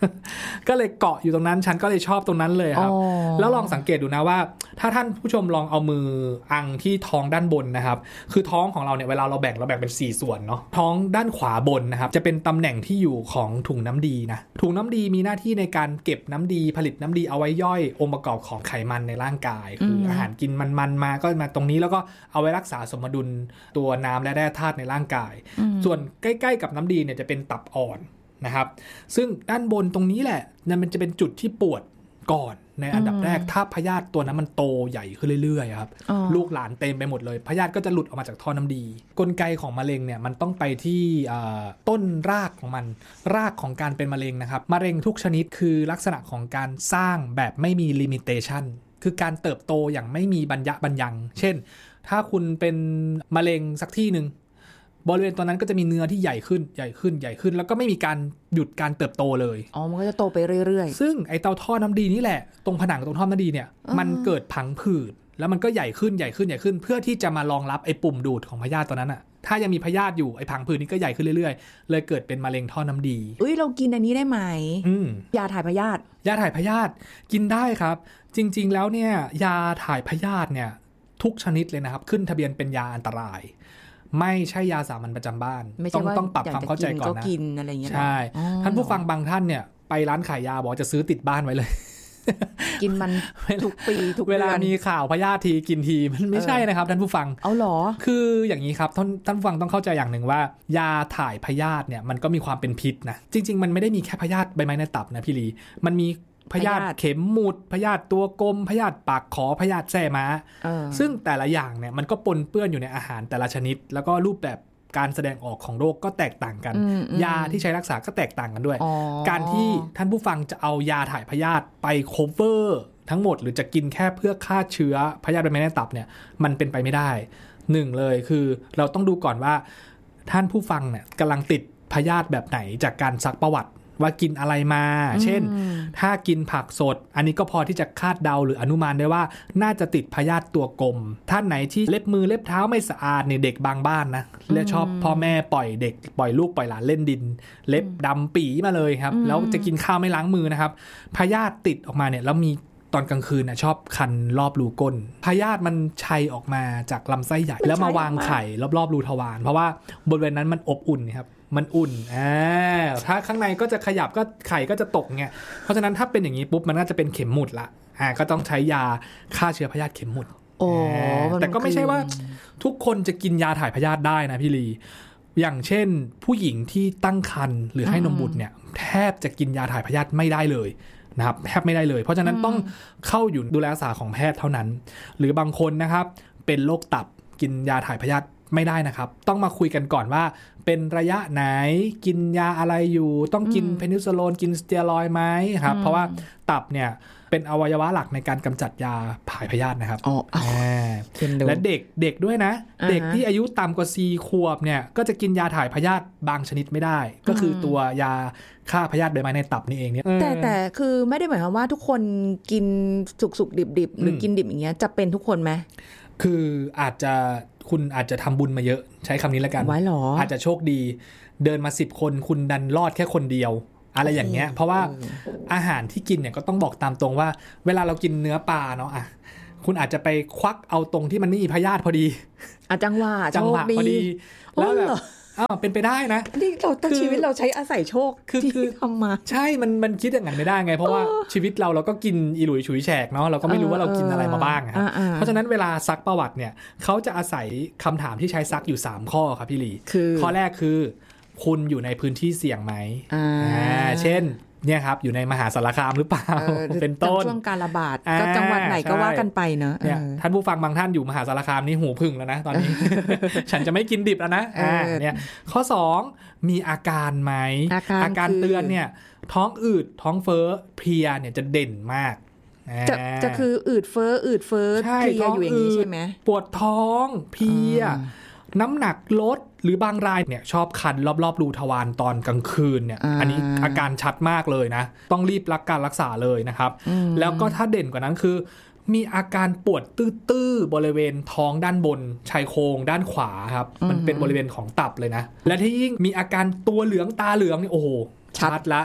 ก็เลยเกาะอยู่ตรงนั้นฉันก็เลยชอบตรงนั้นเลยครับแล้วลองสังเกตดูนะว่าถ้าท่านผู้ชมลองเอามืออังที่ท้องด้านบนนะครับคือท้องของเราเนี่ยเวลาเราแบ่งเราแบ่งเป็นสี่ส่วนเนาะท้องด้านขวาบนนะครับจะเป็นตำแหน่งที่อยู่ของถุงน้ำดีนะถุงน้ำดีมีหน้าที่ในการเก็บน้ำดีผลิตน้ำดีเอาไว้ย่อยองค์ประกอบของไขมันในร่างกายคืออาหารกินมันๆมาก็มาตรงนี้แล้วก็เอาไว้รักษาสมดุลตัวน้ำและแร่ธาตุในร่างกายส่วนใกล้ๆกับน้ำดีเนี่ยจะเป็นตับอ่อนนะครับซึ่งด้านบนตรงนี้แหละนั่นมันจะเป็นจุดที่ปวดก่อนในอันดับแรกถ้าพยาธิตัวนั้นมันโตใหญ่ขึ้นเรื่อยๆครับลูกหลานเต็มไปหมดเลยพยาธิก็จะหลุดออกมาจากท่อน้ำดีกลไกของมะเร็งเนี่ยมันต้องไปที่ต้นรากของมันรากของการเป็นมะเร็งนะครับมะเร็งทุกชนิดคือลักษณะของการสร้างแบบไม่มีลิมิเตชันคือการเติบโตอย่างไม่มีบรรยะบรรยังเช่นถ้าคุณเป็นมะเร็งสักที่นึงบริเวณตัวนั้นก็จะมีเนื้อที่ใหญ่ขึ้นใหญ่ขึ้นใหญ่ขึ้นแล้วก็ไม่มีการหยุดการเติบโตเลยอ๋อมันก็จะโตไปเรื่อยๆซึ่งไอ้เตาท่อน้ำดีนี่แหละตรงผนังตรงท่อน้ำดีเนี่ยมันเกิดพังผืดแล้วมันก็ใหญ่ขึ้นใหญ่ขึ้นใหญ่ขึ้นเพื่อที่จะมารองรับไอ้ปุ่มดูดของพยาธิตัวนั้นอ่ะถ้ายังมีพยาธิอยู่ไอ้พังผืดนี้ก็ใหญ่ขึ้นเรื่อยๆเลยเกิดเป็นมะเร็งท่อน้ำดีเอ้ยเรากินอันนี้ได้ไหมยาถ่ายพยาธิยาถ่ายพยาธิกินได้ครับจริงๆแล้วเนี่ยยาถ่ายพยาธิเนี่ยทุกชนิดเลยนะครับขึ้นทะเบียนเป็นยาอันตรายไม่ใช่ยาสามัญประจำบ้านต้องต้องปรับความเข้าใจก่อนนะใช่ท่านผู้ฟังบางท่านเนี่ยไปร้านขายยาบอกจะซื้อติดบ้านไว้เลยกินมันทุกปีทุกเวลามีข่าวพยาธิทีกินทีมันไม่ใช่นะครับท่านผู้ฟังเอาหรอคืออย่างนี้ครับท่านท่านผู้ฟังต้องเข้าใจอย่างหนึ่งว่ายาถ่ายพยาธิเนี่ยมันก็มีความเป็นพิษนะจริงๆมันไม่ได้มีแค่พยาธิใบไม้ในตับนะพี่ลีมันมีพยาธิเข็มหมุดพยาธิตัวกลมพยาธิปากขอพยาธิแส้ม้าซึ่งแต่ละอย่างเนี่ยมันก็ปนเปื้อนอยู่ในอาหารแต่ละชนิดแล้วก็รูปแบบการแสดงออกของโรคก็แตกต่างกันยาที่ใช้รักษาก็แตกต่างกันด้วยการที่ท่านผู้ฟังจะเอายาถ่ายพยาธิไป cover ทั้งหมดหรือจะกินแค่เพื่อฆ่าเชื้อพยาธิใบไม้ในตับเนี่ยมันเป็นไปไม่ได้หนึ่งเลยคือเราต้องดูก่อนว่าท่านผู้ฟังเนี่ยกำลังติดพยาธิแบบไหนจากการซักประวัติว่ากินอะไรมาเช่นถ้ากินผักสดอันนี้ก็พอที่จะคาดเดาหรืออนุมานได้ว่าน่าจะติดพยาธิตัวกลมท่านไหนที่เล็บมือเล็บเท้าไม่สะอาดเนี่ยเด็กบางบ้านนะและชอบพ่อแม่ปล่อยเด็กปล่อยลูกปล่อยหลานเล่นดินเล็บดำปีมาเลยครับแล้วจะกินข้าวไม่ล้างมือนะครับพยาธิติดออกมาเนี่ยแล้วมีตอนกลางคืนนะชอบคันรอบรูก้นพยาธิมันชัยออกมาจากลำไส้ใหญ่แล้วมาวางไข่รอบๆรูทวารเพราะว่าบริเวณนั้นมันอบอุ่นครับมันอุ่นอ่าถ้าข้างในก็จะขยับก็ไข่ก็จะตกเงี้ยเพราะฉะนั้นถ้าเป็นอย่างนี้ปุ๊บมันน่าจะเป็นเข็มหมุดละอ่าก็ต้องใช้ยาฆ่าเชื้อพยาธิเข็มหมุดโอ้แต่ก็ไม่ใช่ว่าทุกคนจะกินยาถ่ายพยาธิได้นะพี่ลีอย่างเช่นผู้หญิงที่ตั้งครรภ์หรือให้นมบุตรเนี่ยแทบจะกินยาถ่ายพยาธิไม่ได้เลยนะครับแทบไม่ได้เลยเพราะฉะนั้นต้องเข้าอยู่ดูแลรักษาของแพทย์เท่านั้นหรือบางคนนะครับเป็นโรคตับกินยาถ่ายพยาธิไม่ได้นะครับต้องมาคุยกันก่อนว่าเป็นระยะไหนกินยาอะไรอยู่ต้องกินเพนิซิลลินกินสเตียรอยด์ไหมครับเพราะว่าตับเนี่ยเป็นอวัยวะหลักในการกำจัดยาถ่ายพยาธินะครับอ๋อและเด็กเด็กด้วยนะเด็กที่อายุต่ำกว่าสี่ขวบเนี่ยก็จะกินยาถ่ายพยาธิบางชนิดไม่ได้ก็คือตัวยาฆ่าพยาธิใบไม้ในตับนี่เองเนี่ยแต่แต่คือไม่ได้หมายความว่าทุกคนกินสุกๆดิบๆหรือกินดิบอย่างเงี้ยจะเป็นทุกคนไหมคืออาจจะคุณอาจจะทำบุญมาเยอะใช้คำนี้แล้วกันอาจจะโชคดีเดินมาสิบคนคุณดันรอดแค่คนเดียวอะไรอย่างเงี้ยเพราะว่าอาหารที่กินเนี่ยก็ต้องบอกตามตรงว่าเวลาเรากินเนื้อปลาเนาะอ่ะคุณอาจจะไปควักเอาตรงที่มันไม่มีพยาธิพอดีอ่ะจังหวะจังหวะพอดีแล้วแบบอ้าวเป็นไปได้นะนี่เราตั้งชีวิตเราใช้อาศัยโชคที่ทำมาใช่มันมันคิดอย่างนั้นไม่ได้ไงเพราะว่าชีวิตเราเราก็กินอีหลุยฉุยแฉกเนาะเราก็ไม่รู้ว่าเรากินอะไรมาบ้างครับเพราะฉะนั้นเวลาซักประวัติเนี่ยเขาจะอาศัยคำถามที่ใช้ซักอยู่สามข้อครับพี่ลีข้อแรกคือคุณอยู่ในพื้นที่เสี่ยงไหมอ่าเช่นเนี่ยครับอยู่ในมหาสารคามหรือเปล่าเป็นต้นช่วงการระบาดก็จังหวัดไหนก็ว่ากันไปเนอะเนี่ยท่านผู้ฟังบางท่านอยู่มหาสารคามนี่หูพึ่งแล้วนะตอนนี้ ฉันจะไม่กินดิบแล้วนะอ่าเนี่ยข้อสองมีอาการไหมอาการเตือนเนี่ยท้องอืดท้องเฟ้อเพลียเนี่ยจะเด่นมากจะจะคืออืดเฟ้ออืดเฟ้อเพลียอยู่อย่างนี้ใช่ไหมปวดท้องเพลียน้ำหนักลดหรือบางรายเนี่ยชอบคันรอบๆรูทวารตอนกลางคืนเนี่ย อ, อันนี้อาการชัดมากเลยนะต้องรีบรักการรักษาเลยนะครับแล้วก็ถ้าเด่นกว่านั้นคือมีอาการปวดตื้อๆบริเวณท้องด้านบนชายโครงด้านขวาครับมันเป็นบริเวณของตับเลยนะและที่ยิ่งมีอาการตัวเหลืองตาเหลืองนี่โอ้โหชัดละ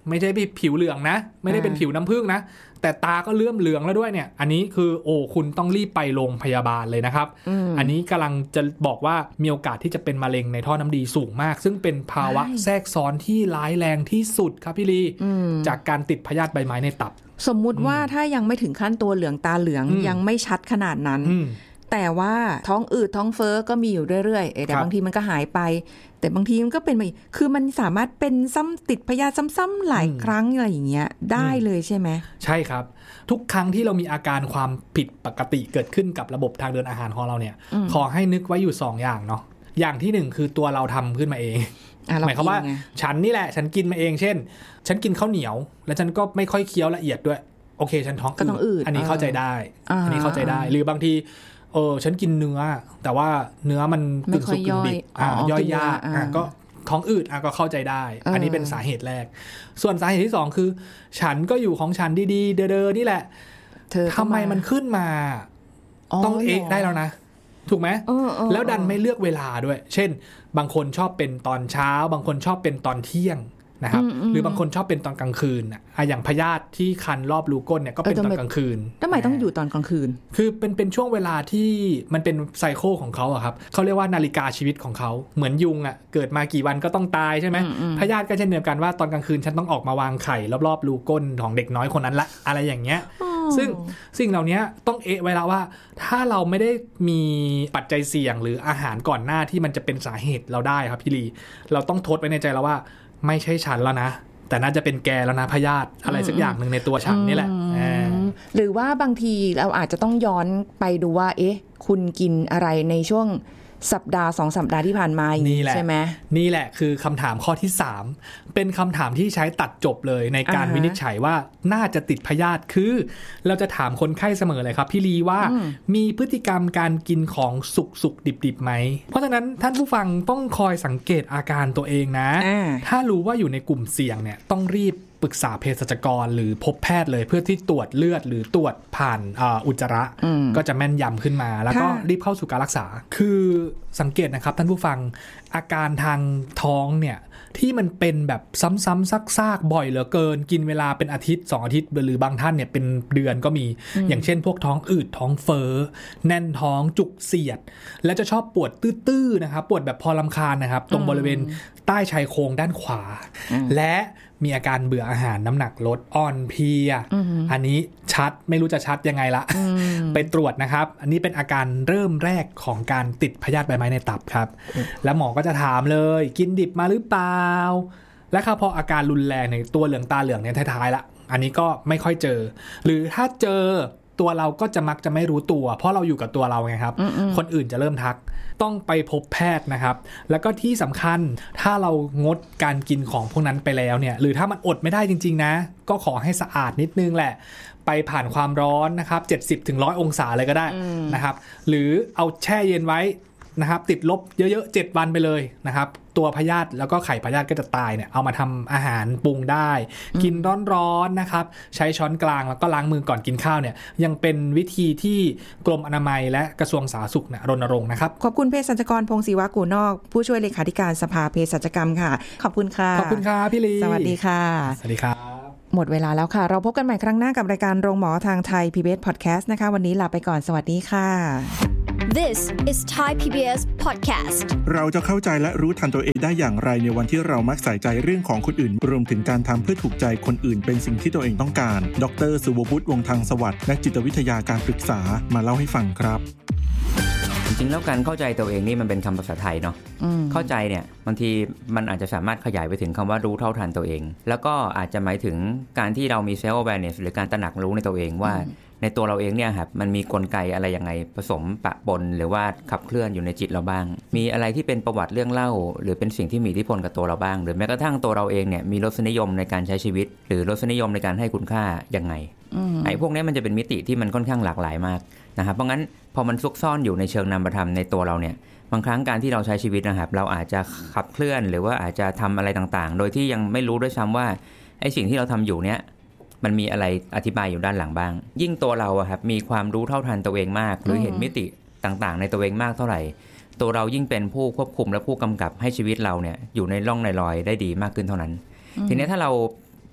ไม่ใช่ผิวเหลืองนะไม่ได้เป็นผิวน้ำผึ้งนะแต่ตาก็เลื่อมเหลืองแล้วด้วยเนี่ยอันนี้คือโอ้คุณต้องรีบไปโรงพยาบาลเลยนะครับ อ, อันนี้กำลังจะบอกว่ามีโอกาสที่จะเป็นมะเร็งในท่อน้ำดีสูงมากซึ่งเป็นภาวะแทรกซ้อนที่ร้ายแรงที่สุดครับพี่ลีจากการติดพยาธิใบไม้ในตับสมมุติว่าถ้ายังไม่ถึงขั้นตัวเหลืองตาเหลืองยังไม่ชัดขนาดนั้นแต่ว่าท้องอืดท้องเฟ้อก็มีอยู่เรื่อยๆแต่บางทีมันก็หายไปแต่บางทีมันก็เป็นไปคือมันสามารถเป็นซ้ำติดพยาธิซ้ำๆหลายครั้งอะไรอย่างเงี้ยได้เลยใช่ไหมใช่ครับทุกครั้งที่เรามีอาการความผิดปกติเกิดขึ้นกับระบบทางเดินอาหารของเราเนี่ยขอให้นึกไว้อยู่สองอย่างเนาะอย่างที่หนึ่งคือตัวเราทำขึ้นมาเองหมายความว่าฉันนี่แหละฉันกินมาเองเช่นฉันกินข้าวเหนียวแล้วฉันก็ไม่ค่อยเคี้ยวละเอียดด้วยโอเคฉันท้องอืดอันนี้เข้าใจได้อันนี้เข้าใจได้หรือบางทีเออฉันกินเนื้อแต่ว่าเนื้อมันกึ่งสุกกึ่งดิบย่อยยากก็ท้องอืดก็เข้าใจได้อันนี้เป็นสาเหตุแรกส่วนสาเหตุที่สองคือฉันก็อยู่ของฉันดีๆเด้อๆนี่แหละทำไมมันขึ้นมาต้องเอ๊ะได้แล้วนะถูกไหมแล้วดันไม่เลือกเวลาด้วยเช่นบางคนชอบเป็นตอนเช้าบางคนชอบเป็นตอนเที่ยงนะครับหรือบางคนชอบเป็นตอนกลางคืนอ่ะอย่างพยาธิที่คันรอบรูก้นเนี่ยก็เป็นตอนกลางคืนทำไมต้องอยู่ตอนกลางคืนคือเป็นเป็นช่วงเวลาที่มันเป็นไซเคิลของเขาอะครับเขาเรียกว่านาฬิกาชีวิตของเขาเหมือนยุงอ่ะเกิดมากี่วันก็ต้องตายใช่ไหมพยาธิก็เช่นเดียวกันว่าตอนกลางคืนฉันต้องออกมาวางไข่รอบๆรูก้นของเด็กน้อยคนนั้นละอะไรอย่างเงี้ยซึ่งสิ่งเหล่านี้ต้องเอะไว้แล้วว่าถ้าเราไม่ได้มีปัจจัยเสี่ยงหรืออาหารก่อนหน้าที่มันจะเป็นสาเหตุเราได้ครับพี่ลีเราต้องทดไว้ในใจแล้วว่าไม่ใช่ฉันแล้วนะแต่น่าจะเป็นแกแล้วนะพยาธิอะไรสักอย่างหนึ่งในตัวฉันนี่แหละหรือว่าบางทีเราอาจจะต้องย้อนไปดูว่าเอ๊ะคุณกินอะไรในช่วงสัปดาห์สองสัปดาห์ที่ผ่านมาอย่างนี้ใช่ไหมนี่แหละคือคำถามข้อที่สามเป็นคำถามที่ใช้ตัดจบเลยในการวินิจฉัยว่าน่าจะติดพยาธิคือเราจะถามคนไข้เสมอเลยครับพี่ลีว่ามีพฤติกรรมการกินของสุกสุกดิบดิบไหมเพราะฉะนั้นท่านผู้ฟังต้องคอยสังเกตอาการตัวเองนะถ้ารู้ว่าอยู่ในกลุ่มเสี่ยงเนี่ยต้องรีบปรึกษาเภสัชกรหรือพบแพทย์เลยเพื่อที่ตรวจเลือดหรือตรวจผ่านอุจจาระก็จะแม่นยำขึ้นมาแล้วก็รีบเข้าสู่การรักษาคือสังเกตนะครับท่านผู้ฟังอาการทางท้องเนี่ยที่มันเป็นแบบซ้ำๆซากๆบ่อยเหลือเกินกินเวลาเป็นอาทิตย์สองอาทิตย์หรือบางท่านเนี่ยเป็นเดือนก็มีอย่างเช่นพวกท้องอืดท้องเฟ้อแน่นท้องจุกเสียดและจะชอบปวดตื้อๆนะครับปวดแบบพอรำคาญนะครับตรงบริเวณใต้ชายโครงด้านขวาและมีอาการเบื่ออาหารน้ำหนักลดอ่อนเพลีย อ, อันนี้ชัดไม่รู้จะชัดยังไงละไปตรวจนะครับอันนี้เป็นอาการเริ่มแรกของการติดพยาธิใบไม้ในตับครับแล้วหมอก็จะถามเลยกินดิบมาหรือเปล่าและครับพออาการรุนแรงในตัวเหลืองตาเหลืองเนี่ยท้ายๆละอันนี้ก็ไม่ค่อยเจอหรือถ้าเจอตัวเราก็จะมักจะไม่รู้ตัวเพราะเราอยู่กับตัวเราไงครับคนอื่นจะเริ่มทักต้องไปพบแพทย์นะครับแล้วก็ที่สำคัญถ้าเรางดการกินของพวกนั้นไปแล้วเนี่ยหรือถ้ามันอดไม่ได้จริงๆนะก็ขอให้สะอาดนิดนึงแหละไปผ่านความร้อนนะครับเจ็ดสิบถึงหนึ่งร้อยองศาเลยก็ได้นะครับหรือเอาแช่เย็นไว้นะครับติดลบเยอะๆเจ็ดวันไปเลยนะครับตัวพยาธิแล้วก็ไข่พยาธิก็จะตายเนี่ยเอามาทำอาหารปรุงได้กินร้อนๆนะครับใช้ช้อนกลางแล้วก็ล้างมือก่อนกินข้าวเนี่ยยังเป็นวิธีที่กรมอนามัยและกระทรวงสาธารณสุขเนี่ยรณรงค์นะครับขอบคุณเภสัชกรพงศ์ศิวะกูนอกผู้ช่วยเลขาธิการสภาเภสัชกรรมค่ะขอบคุณค่ะขอบคุณค่ะพี่ลีสวัสดีค่ะสวัสดีครับหมดเวลาแล้วค่ะเราพบกันใหม่ครั้งหน้ากับรายการโรงหมอทางไทย พี บี เอส Podcast นะคะวันนี้ลาไปก่อนสวัสดีค่ะ This is Thai พี บี เอส Podcast เราจะเข้าใจและรู้ทันตัวเองได้อย่างไรในวันที่เรามักใส่ใจเรื่องของคนอื่นรวมถึงการทำเพื่อถูกใจคนอื่นเป็นสิ่งที่ตัวเองต้องการดร.สุวพุทธวงศ์ทางสวัสดิ์นักจิตวิทยาการปรึกษามาเล่าให้ฟังครับจริงๆแล้วการเข้าใจตัวเองนี่มันเป็นคำภาษาไทยเนาะเข้าใจเนี่ยบางทีมันอาจจะสามารถขยายไปถึงคำว่ารู้เท่าทันตัวเองแล้วก็อาจจะหมายถึงการที่เรามี self awareness หรือการตระหนักรู้ในตัวเองว่าในตัวเราเองเนี่ยครับมันมีกลไกอะไรยังไงผสมปะปนหรือว่าขับเคลื่อนอยู่ในจิตเราบ้างมีอะไรที่เป็นประวัติเรื่องเล่าหรือเป็นสิ่งที่มีอิทธิพลกับตัวเราบ้างหรือแม้กระทั่งตัวเราเองเนี่ยมีรสนิยมในการใช้ชีวิตหรือรสนิยมในการให้คุณค่ายังไงไอ้พวกนี้มันจะเป็นมิติที่มันค่อนข้างหลากหลายมากนะครับเพราะงั้นพอมันซุกซ่อนอยู่ในเชิงนามธรรมในตัวเราเนี่ยบางครั้งการที่เราใช้ชีวิตนะครับเราอาจจะขับเคลื่อนหรือว่าอาจจะทำอะไรต่างๆโดยที่ยังไม่รู้ด้วยซ้ำว่าไอ้สิ่งที่เราทำอยู่เนี่ยมันมีอะไรอธิบายอยู่ด้านหลังบ้างยิ่งตัวเราอะครับมีความรู้เท่าทันตัวเองมากหรือเห็นมิติต่างๆในตัวเองมากเท่าไหร่ตัวเรายิ่งเป็นผู้ควบคุมและผู้กำกับให้ชีวิตเราเนี่ยอยู่ในร่องในรอยได้ดีมากขึ้นเท่านั้นทีนี้ถ้าเรา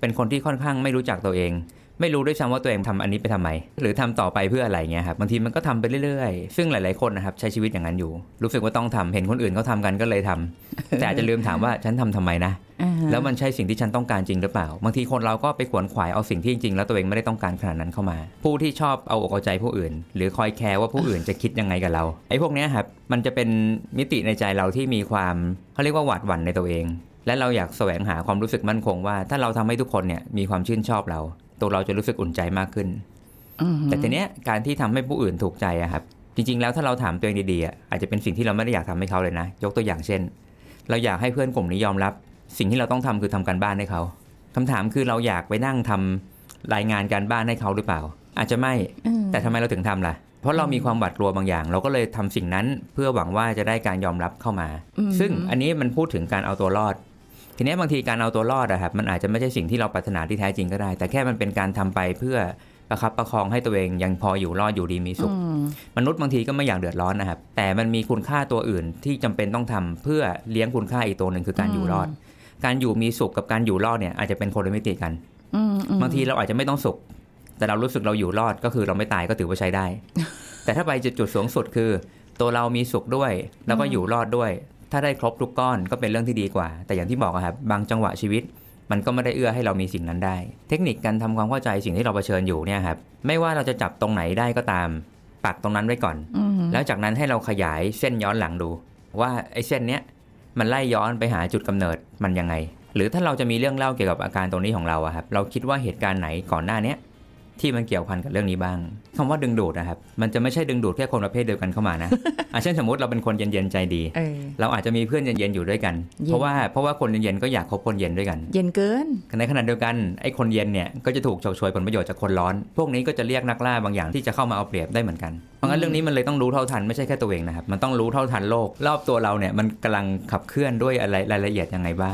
เป็นคนที่ค่อนข้างไม่รู้จักตัวเองไม่รู้ด้วยซ้ำว่าตัวเองทำอันนี้ไปทำไมหรือทำต่อไปเพื่ออะไรเงี้ยครับบางทีมันก็ทำไปเรื่อยๆซึ่งหลายๆคนนะครับใช้ชีวิตอย่างนั้นอยู่รู้สึกว่าต้องทำเห็นคนอื่นเขาทำกันก็เลยทำ แต่อาจจะลืมถามว่าฉันทำทำไมนะ แล้วมันใช่สิ่งที่ฉันต้องการจริงหรือเปล่าบางทีคนเราก็ไปขวนขวายเอาสิ่งที่จริงๆแล้วตัวเองไม่ได้ต้องการขนาดนั้นเข้ามาผู้ที่ชอบเอาอกเอาใจผู้อื่นหรือคอยแคร์ว่าผู้อื่นจะคิดยังไงกับเราไอ้พวกนี้ครับมันจะเป็นมิติในใจเราที่มีความเขาเรียกว่าหวาดหวั่นในตัวเองและเราอยากแสวงหาความรู้สึกมั่นคงว่าถ้าเราทำให้ทุกคนเนี่ยมีความชื่นชอบเราตัวเราจะรู้สึกอุ่นใจมากขึ้นแต่ทีเนี้ยการที่ทำให้ผู้อื่นถูกใจอะครับจริงๆแล้วถ้าเราถามตัวเองดีๆอาจจะเป็นสิ่งที่เราไม่ได้อยากทำให้เขาเลยนะยกตัวอย่างเช่นเราอยากให้เพื่อนกลุ่มนี้ยอมรับสิ่งที่เราต้องทำคือทำการบ้านให้เขาคำถามคือเราอยากไปนั่งทำรายงานการบ้านให้เขาหรือเปล่าอาจจะไม่แต่ทำไมเราถึงทำล่ะเพราะเรามีความหวาดกลัวบางอย่างเราก็เลยทำสิ่งนั้นเพื่อหวังว่าจะได้การยอมรับเข้ามาซึ่งอันนี้มันพูดถึงการเอาตัวรอดทีนี้บางทีการเอาตัวรอดอะครับมันอาจจะไม่ใช่สิ่งที่เราปรารถนาที่แท้จริงก็ได้แต่แค่มันเป็นการทำไปเพื่อประคับประคองให้ตัวเองยังพออยู่รอดอยู่ดีมีสุขมนุษย์บางทีก็ไม่อยากเดือดร้อนนะครับแต่มันมีคุณค่าตัวอื่นที่จำเป็นต้องทำเพื่อเลี้ยงคุณค่าอีกตัวหนึ่งคือการอยู่รอดการอยู่มีสุขกับการอยู่รอดเนี่ยอาจจะเป็นคนละมิติกันบางทีเราอาจจะไม่ต้องสุขแต่เรารู้สึกเราอยู่รอดก็คือเราไม่ตายก็ถือว่าใช้ได้ แต่ถ้าไปจุดสูงสุดคือตัวเรามีสุขด้วยแล้วก็อยู่รอดด้วยถ้าได้ครบทุกก้อนก็เป็นเรื่องที่ดีกว่าแต่อย่างที่บอกครับบางจังหวะชีวิตมันก็ไม่ได้เอื้อให้เรามีสิ่งนั้นได้เทคนิคการทำความเข้าใจสิ่งที่เราเผชิญอยู่เนี่ยครับไม่ว่าเราจะจับตรงไหนได้ก็ตามปักตรงนั้นไว้ก่อนแล้วจากนั้นให้เราขยายเส้นย้อนหลังดูว่าไอ้เส้นเนี้ยมันไล่ย้อนไปหาจุดกำเนิดมันยังไงหรือถ้าเราจะมีเรื่องเล่าเกี่ยวกับอาการตรงนี้ของเราอะครับเราคิดว่าเหตุการณ์ไหนก่อนหน้านี้ที่มันเกี่ยวพันกับเรื่องนี้บ้างคำว่าดึงดูดนะครับมันจะไม่ใช่ดึงดูดแค่คนประเภทเดียวกันเข้ามานะ อ่ะเช่นสมมติเราเป็นคนเย็นๆใจดีเออเราอาจจะมีเพื่อนเย็นๆอยู่ด้วยกันเพราะว่าเพราะว่าคนเย็นๆก็อยากคบคนเย็นด้วยกันเย็นเกินในขณะเดียวกันไอ้คนเย็นเนี่ยก็จะถูกฉกฉวยผลประโยชน์จากคนร้อนพวกนี้ก็จะเรียกนักล่าบางอย่างที่จะเข้ามาเอาเปรียบได้เหมือนกันเพราะงั้นเรื่องนี้มันเลยต้องรู้เท่าทันไม่ใช่แค่ตัวเองนะครับมันต้องรู้เท่าทันโลกรอบตัวเราเนี่ยมันกำลังขับเคลื่อนด้วยอะไรรายละเอียดยังไงบ้าง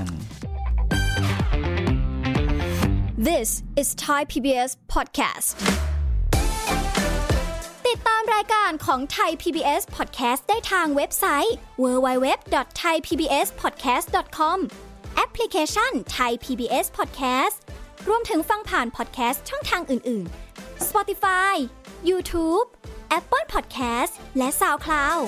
This is Thai พี บี เอส Podcastติดตามรายการของ Thai พี บี เอส Podcast ได้ทางเว็บไซต์ ดับเบิลยู ดับเบิลยู ดับเบิลยู ดอท ไทย พี บี เอส พอดแคสต์ ดอท คอม แอปพลิเคชัน Thai พี บี เอส Podcast รวมถึงฟังผ่าน podcast ช่องทางอื่นๆ Spotify YouTube Apple Podcast และ SoundCloud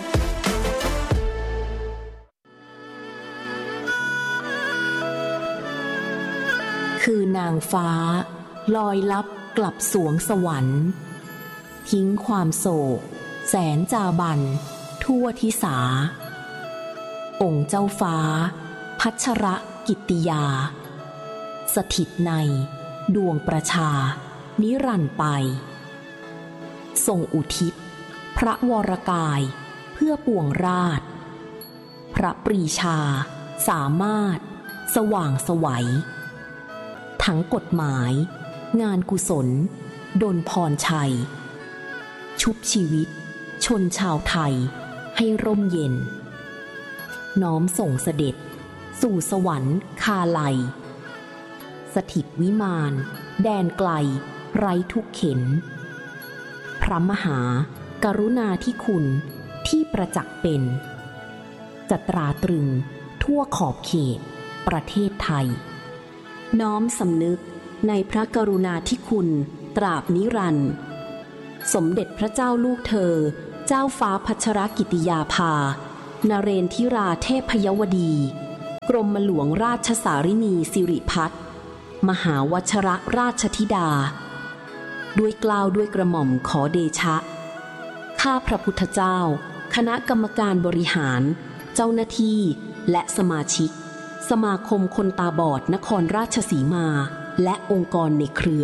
คือนางฟ้าลอยลับกลับสวงสวรรค์ทิ้งความโศกแสนจาบันทั่วทิสาองค์เจ้าฟ้าพัชรกิตติยาสถิตในดวงประชานิรันดร์ไปทรงอุทิศพระวรกายเพื่อปวงราชพระปรีชาสามารถสว่างไสวทั้งกฎหมายงานกุศลดลพรชัยชุบชีวิตชนชาวไทยให้ร่มเย็นน้อมส่งเสด็จสู่สวรรค์คาไลสถิตวิมานแดนไกลไร้ทุกเข็นพระมหากรุณาธิคุณที่ประจักษ์เป็นจะตราตรึงทั่วขอบเขตประเทศไทยน้อมสำนึกในพระกรุณาธิคุณตราบนิรันดร์สมเด็จพระเจ้าลูกเธอเจ้าฟ้าพัชรกิติยาภานเรนทิราเทพยวดีกรมหลวงราชสารินีสิริพัฒน์มหาวชรราชธิดาด้วยเกล้าด้วยกระหม่อมขอเดชะข้าพระพุทธเจ้าคณะกรรมการบริหารเจ้าหน้าที่และสมาชิกสมาคมคนตาบอดนครราชสีมาและองค์กรในเครือ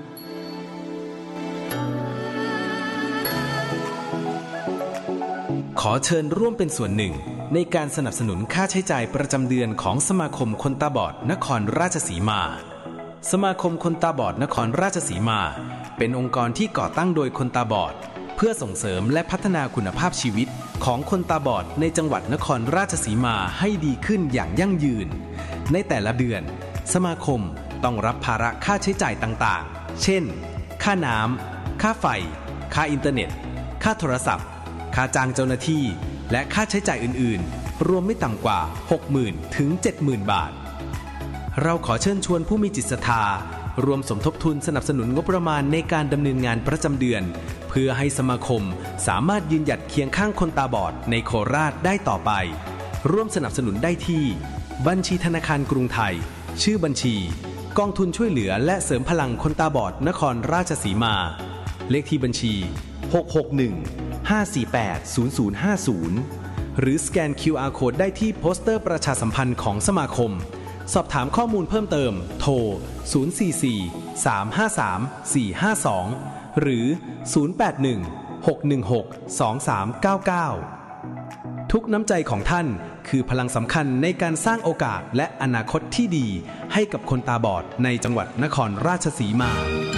ขอเชิญร่วมเป็นส่วนหนึ่งในการสนับสนุนค่าใช้จ่ายประจำเดือนของสมาคมคนตาบอดนครราชสีมาสมาคมคนตาบอดนครราชสีมาเป็นองค์กรที่ก่อตั้งโดยคนตาบอดเพื่อส่งเสริมและพัฒนาคุณภาพชีวิตของคนตาบอดในจังหวัดนครราชสีมาให้ดีขึ้นอย่างยั่งยืนในแต่ละเดือนสมาคมต้องรับภาระค่าใช้จ่ายต่างๆเช่นค่าน้ำค่าไฟค่าอินเทอร์เน็ตค่าโทรศัพท์ค่าจ้างเจ้าหน้าที่และค่าใช้จ่ายอื่นๆรวมไม่ต่ำกว่า หกหมื่น ถึง เจ็ดหมื่น บาทเราขอเชิญชวนผู้มีจิตศรัทธารวมสมทบทุนสนับสนุนงบประมาณในการดำเนินงานประจำเดือนเพื่อให้สมาคมสามารถยืนหยัดเคียงข้างคนตาบอดในโคราชได้ต่อไปร่วมสนับสนุนได้ที่บัญชีธนาคารกรุงไทยชื่อบัญชีกองทุนช่วยเหลือและเสริมพลังคนตาบอดนครราชสีมาเลขที่บัญชีหก หก หนึ่ง ห้า สี่ แปด ศูนย์ ศูนย์ ห้า ศูนย์หรือสแกน คิว อาร์ Code ได้ที่โปสเตอร์ประชาสัมพันธ์ของสมาคมสอบถามข้อมูลเพิ่มเติมโทรศูนย์ สี่ สี่ สาม ห้า สาม สี่ ห้า สองหรือศูนย์ แปด หนึ่ง หก หนึ่ง หก สอง สาม เก้า เก้าทุกน้ำใจของท่านคือพลังสำคัญในการสร้างโอกาสและอนาคตที่ดีให้กับคนตาบอดในจังหวัดนครราชสีมา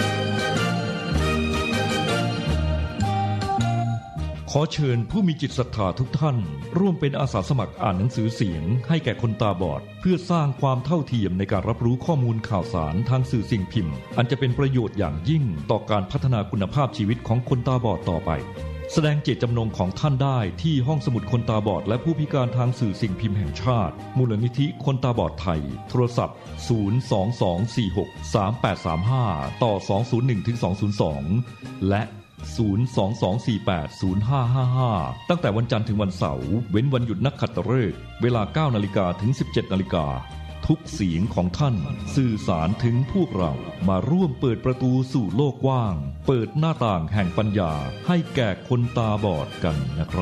ขอเชิญผู้มีจิตศรัทธาทุกท่านร่วมเป็นอาสาสมัครอ่านหนังสือเสียงให้แก่คนตาบอดเพื่อสร้างความเท่าเทียมในการรับรู้ข้อมูลข่าวสารทางสื่อสิ่งพิมพ์อันจะเป็นประโยชน์อย่างยิ่งต่อการพัฒนาคุณภาพชีวิตของคนตาบอดต่อไปแสดงเจตจำนงของท่านได้ที่ห้องสมุดคนตาบอดและผู้พิการทางสื่อสิ่งพิมพ์แห่งชาติมูลนิธิคนตาบอดไทยโทรศัพท์ศูนย์ สอง สอง สี่ หก สาม แปด สาม ห้าต่อสองศูนย์หนึ่งถึงสองศูนย์สองและศูนย์ สอง สอง สี่ แปด ศูนย์ ห้า ห้า ห้าตั้งแต่วันจันทร์ถึงวันเสาร์เว้นวันหยุดนักขัตฤกษ์เวลา เก้านาฬิกา ถึง สิบเจ็ดนาฬิกาทุกเสียงของท่านสื่อสารถึงพวกเรามาร่วมเปิดประตูสู่โลกกว้างเปิดหน้าต่างแห่งปัญญาให้แก่คนตาบอดกันนะครับ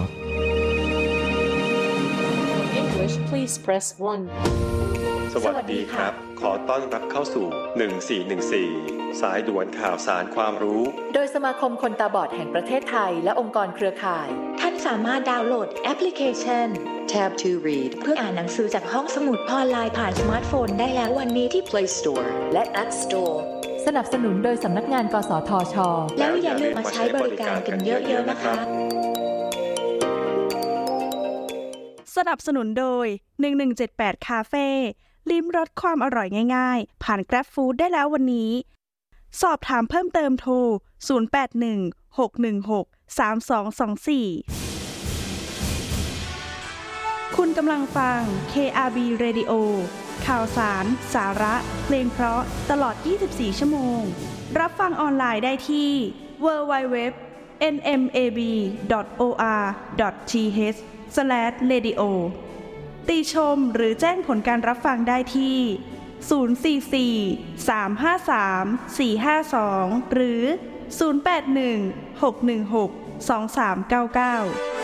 English please press one สวัสดีครับขอต้อนรับเข้าสู่หนึ่งสี่หนึ่งสี่สายด่วนข่าวสารความรู้โดยสมาคมคนตาบอดแห่งประเทศไทยและองค์กรเครือข่ายท่านสามารถดาวน์โหลดแอปพลิเคชัน Tab to Read เพื่ออ่านหนังสือจากห้องสมุดออนไลน์ผ่านสมาร์ทโฟนได้แล้ววันนี้ที่ Play Store และ App Store สนับสนุนโดยสำนักงานกสทช. แล้วอย่าลืมมาใช้บริการกันเยอะๆนะคะสนับสนุนโดยหนึ่งหนึ่งเจ็ดแปดคาเฟ่ลิ้มรสความอร่อยง่ายๆผ่าน Grab Food ได้แล้ววันนี้สอบถามเพิ่มเติมโทรศูนย์ แปด หนึ่ง หก หนึ่ง หก สาม สอง สอง สี่คุณกำลังฟัง เค อาร์ บี Radio ข่าวสารสาระเพลงเพราะตลอดยี่สิบสี่ชั่วโมงรับฟังออนไลน์ได้ที่ ดับเบิลยู ดับเบิลยู ดับเบิลยู ดอท เอ็น เอ็ม เอ บี ดอท โอ อาร์ ดอท ที เอช สแลช เรดิโอ ติชมหรือแจ้งผลการรับฟังได้ที่ศูนย์ สี่ สี่ สาม ห้า สาม สี่ ห้า สองหรือศูนย์ แปด หนึ่ง หก หนึ่ง หก สอง สาม เก้า เก้า